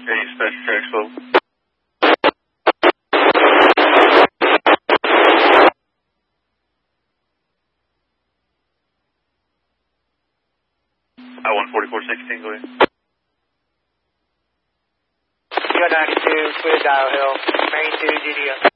Any special tracks, folks? I-14416, go ahead. Go 92, clear Dial Hill, main 2, GDO.